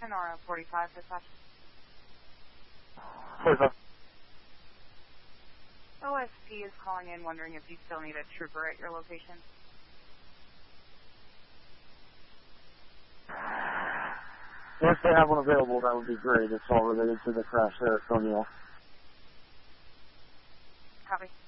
Sonora 45 dispatch. 45. OSP is calling in wondering if you still need a trooper at your location. If they have one available, that would be great. It's all related to the crash there at Coney. Copy.